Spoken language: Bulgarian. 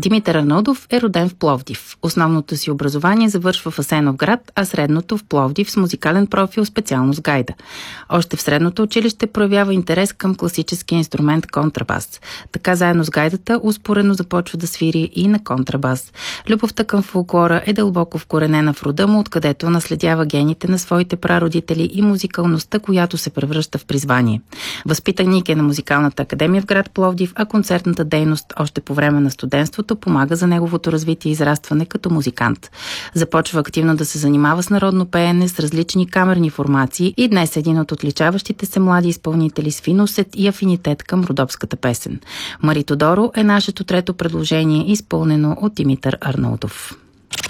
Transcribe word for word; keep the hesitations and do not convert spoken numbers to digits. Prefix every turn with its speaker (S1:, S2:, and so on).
S1: Димитър Арнаудов е роден в Пловдив. Основното си образование завършва в Асеновград, а средното в Пловдив с музикален профил, специалност гайда. Още в средното училище проявява интерес към класическия инструмент контрабас. Така заедно с гайдата успоредно започва да свири и на контрабас. Любовта към фолклора е дълбоко вкоренена в рода му, откъдето наследява гените на своите прародители и музикалността, която се превръща в призвание. Възпитаник е на Музикалната академия в град Пловдив, а концертната дейност още по време на студентството помага за неговото развитие и израстване като музикант. Започва активно да се занимава с народно пеене, с различни камерни формации и днес е един от отличаващите се млади изпълнители с финусет и афинитет към родопската песен. Мари Тодоро е нашето трето предложение, изпълнено от Димитър Арнаудов.